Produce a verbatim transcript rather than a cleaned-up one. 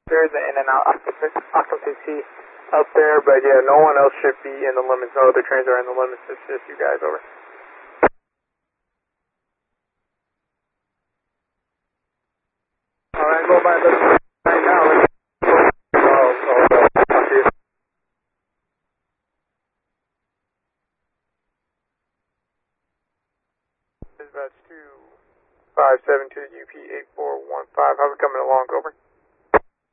There's an in and out occupancy up there, but yeah, no one else should be in the limits. No other trains are in the limits. It's just you guys. Over. All right, go by the right now. Oh, oh, oh, talk to you. Dispatch two five seven two U P eight four one five. How's it coming along? Over.